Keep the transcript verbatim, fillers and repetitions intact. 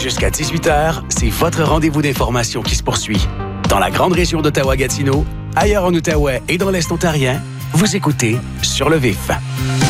Jusqu'à dix-huit heures, c'est votre rendez-vous d'information qui se poursuit. Dans la grande région d'Ottawa-Gatineau, ailleurs en Outaouais et dans l'Est ontarien, vous écoutez Sur le vif.